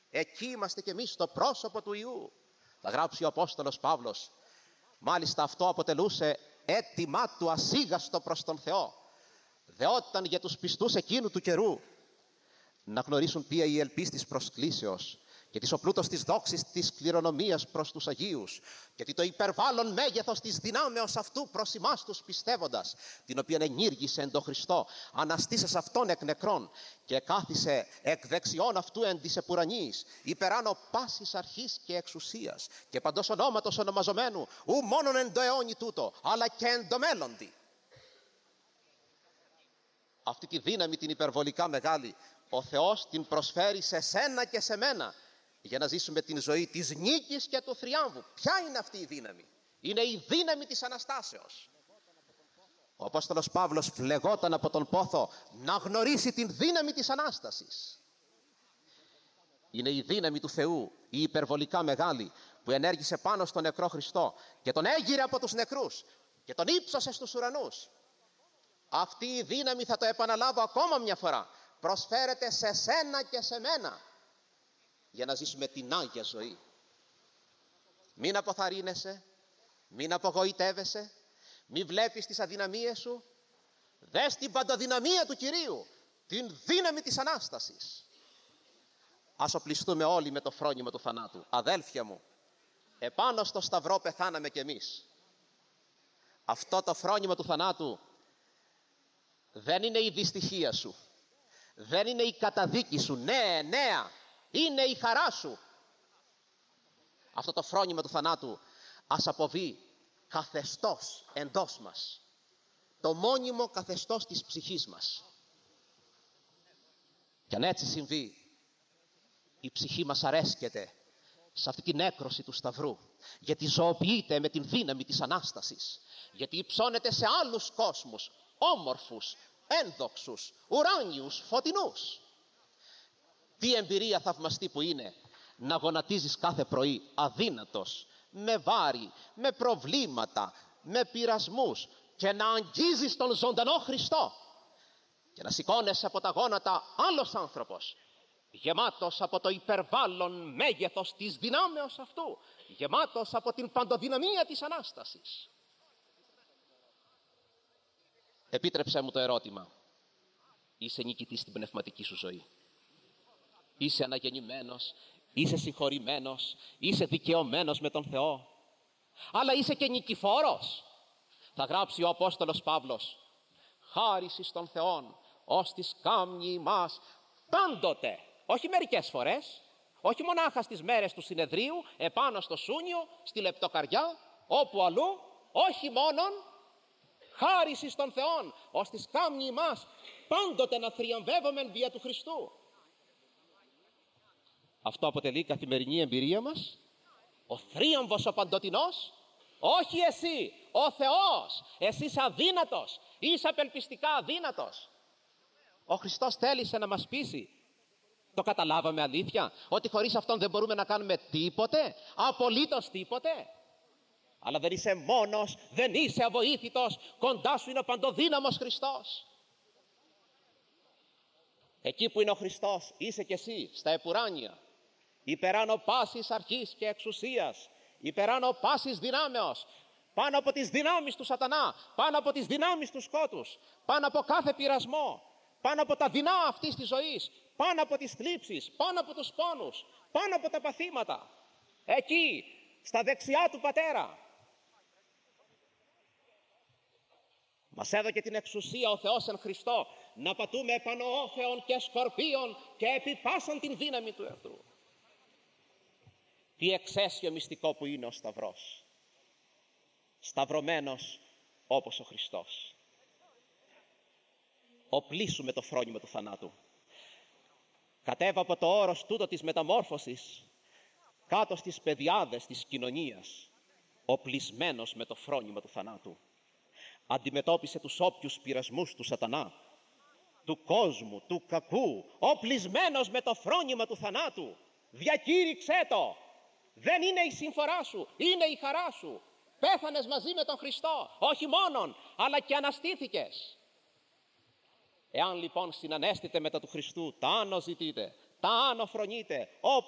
Εκεί είμαστε κι εμείς, στο πρόσωπο του Υιού. Θα γράψει ο Απόστολος Παύλος. Μάλιστα αυτό αποτελούσε αίτημά του ασίγαστο προς τον Θεό. Δεόταν για τους πιστούς εκείνου του καιρού να γνωρίσουν ποια η ελπίς της προσκλήσεως και της ο πλούτος της δόξης της κληρονομίας προς τους Αγίους, γιατί το υπερβάλλον μέγεθος της δυνάμεως αυτού προς εμάς τους πιστεύοντας, την οποία ενήργησε εν το Χριστό, αναστήσας αυτόν εκ νεκρών και κάθισε εκ δεξιών αυτού εν της επουρανής, υπεράνω πάσης αρχής και εξουσίας και παντός ονόματος ονομαζομένου, ου μόνον εν το αιώνι τούτο, αλλά και εν το μέλλοντι. Αυτή τη δύναμη την υπερβολικά μεγάλη ο Θεός την προσφέρει σε σένα και σε μένα, για να ζήσουμε την ζωή της νίκης και του θριάμβου. Ποια είναι αυτή η δύναμη? Είναι η δύναμη της Αναστάσεως. Ο Απόστολος Παύλος φλεγόταν από τον πόθο να γνωρίσει την δύναμη της Ανάστασης. Είναι η δύναμη του Θεού, η υπερβολικά μεγάλη, που ενέργησε πάνω στον νεκρό Χριστό και τον έγειρε από τους νεκρούς και τον ύψωσε στους ουρανούς. Αυτή η δύναμη, θα το επαναλάβω ακόμα μια φορά, προσφέρεται σε σένα και σε μένα για να ζήσουμε την Άγια ζωή. Μην αποθαρρύνεσαι, μην απογοητεύεσαι, μην βλέπεις τις αδυναμίες σου. Δες την παντοδυναμία του Κυρίου, την δύναμη της Ανάστασης. Ας οπλιστούμε όλοι με το φρόνημα του θανάτου. Αδέλφια μου, επάνω στο σταυρό πεθάναμε κι εμείς. Αυτό το φρόνημα του θανάτου δεν είναι η δυστυχία σου, δεν είναι η καταδίκη σου, νέα, είναι η χαρά σου. Αυτό το φρόνημα του θανάτου ας αποβεί καθεστώς εντός μας, το μόνιμο καθεστώς της ψυχής μας. Και αν έτσι συμβεί, η ψυχή μας αρέσκεται σε αυτή την έκρωση του σταυρού, γιατί ζωοποιείται με την δύναμη της Ανάστασης, γιατί υψώνεται σε άλλους κόσμους, όμορφους, ένδοξους, ουράνιους, φωτεινούς. Τι εμπειρία θαυμαστή που είναι να γονατίζεις κάθε πρωί αδύνατος, με βάρη, με προβλήματα, με πειρασμούς, και να αγγίζεις τον ζωντανό Χριστό και να σηκώνεσαι από τα γόνατα άλλος άνθρωπος, γεμάτος από το υπερβάλλον μέγεθος της δυνάμεως αυτού, γεμάτος από την παντοδυναμία της Ανάστασης. Επίτρεψέ μου το ερώτημα. Είσαι νικητής στην πνευματική σου ζωή? Είσαι αναγεννημένος, είσαι συγχωρημένος, είσαι δικαιωμένος με τον Θεό, αλλά είσαι και νικηφόρος? Θα γράψει ο Απόστολος Παύλος, χάρις εις τον Θεόν, ως της κάμνη ημάς πάντοτε, όχι μερικές φορές, όχι μονάχα στις μέρες του συνεδρίου, επάνω στο σούνιο, στη λεπτοκαριά, όπου αλλού, όχι μόνον, χάρις εις τον Θεόν, ως της κάμνη ημάς πάντοτε να θριαμβεύομεν δια του Χριστού. Αυτό αποτελεί καθημερινή εμπειρία μας, ο θρίαμβος ο παντοτινός. Όχι εσύ, ο Θεός. Εσύ είσαι αδύνατος, είσαι απελπιστικά αδύνατος. Ο Χριστός θέλησε να μας πείσει. Το καταλάβαμε αλήθεια, ότι χωρίς Αυτόν δεν μπορούμε να κάνουμε τίποτε, απολύτως τίποτε? Αλλά δεν είσαι μόνος, δεν είσαι αβοήθητος, κοντά σου είναι ο παντοδύναμος Χριστός. Εκεί που είναι ο Χριστός είσαι κι εσύ, στα επουράνια, υπεράνω πάσης αρχής και εξουσίας, υπεράνω πάσης δυνάμεως, πάνω από τις δυνάμεις του σατανά, πάνω από τις δυνάμεις του σκότους, πάνω από κάθε πειρασμό, πάνω από τα δεινά αυτής της ζωής, πάνω από τις θλίψεις, πάνω από τους πόνους, πάνω από τα παθήματα. Εκεί, στα δεξιά του Πατέρα. Μας έδωκε την εξουσία ο Θεός εν Χριστώ να πατούμε επάνω όφεων και σκορπίων και επί πάσαν την δύναμη του εχθρού. Τι εξαίσιο μυστικό που είναι ο Σταυρός. Σταυρωμένος όπως ο Χριστός. Οπλίσου με το φρόνημα του θανάτου. Κατέβα από το όρος τούτο της μεταμόρφωσης κάτω στις πεδιάδες της κοινωνίας, οπλισμένος με το φρόνημα του θανάτου. Αντιμετώπισε τους όποιους πειρασμούς του σατανά, του κόσμου, του κακού, οπλισμένος με το φρόνημα του θανάτου. Διακήρυξέ το. Δεν είναι η συμφορά σου, είναι η χαρά σου. Πέθανες μαζί με τον Χριστό, όχι μόνον, αλλά και αναστήθηκες. Εάν λοιπόν συνανέστητε μετά του Χριστού, τα άνω ζητείτε, τα άνω φρονείτε,